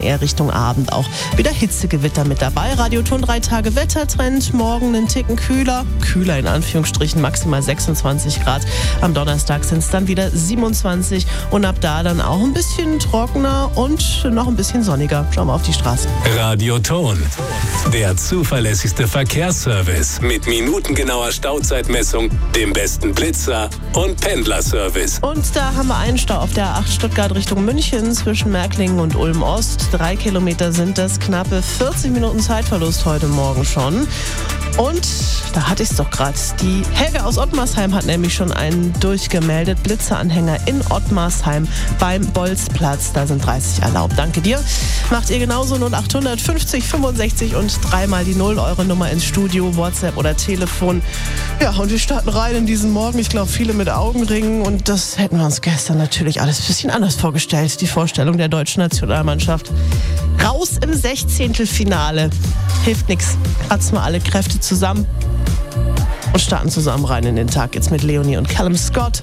eher Richtung Abend auch wieder Hitzegewitter mit dabei. Radioton 3 Tage Wettertrend. Morgen einen Ticken kühler in Anführungsstrichen, maximal 26 Grad. Am Donnerstag sind es dann wieder 27 und ab da dann auch ein bisschen trockener und noch ein bisschen sonniger. Schauen wir auf die Straßen. Radioton, der zuverlässigste Verkehrsservice mit minutengenauer Stauzeitmessung, dem besten Blitzer und Pendlerservice. Und da haben wir einen Stau auf der A8 Stuttgart Richtung München zwischen Märklingen und Ulm-Ost. 3 Kilometer sind das, knappe 40 Minuten Zeitverlust heute Morgen schon. Und da hatte ich es doch gerade. Die Helga aus Ottmarsheim hat nämlich schon einen durchgemeldet. Blitzeranhänger in Ottmarsheim beim Bolzplatz. Da sind 30 erlaubt. Danke dir. Macht ihr genauso 0800 50 65 und 3-mal die 0, eure Nummer ins Studio, WhatsApp oder Telefon. Ja, und wir starten rein in diesen Morgen. Ich glaube, viele mit Augenringen. Und das hätten wir uns gestern natürlich alles ein bisschen anders vorgestellt. Die Vorstellung der deutschen Nationalmannschaft. Raus im 16. Finale. Hilft nichts. Kratzen wir alle Kräfte zusammen und starten zusammen rein in den Tag. Jetzt mit Leonie und Callum Scott.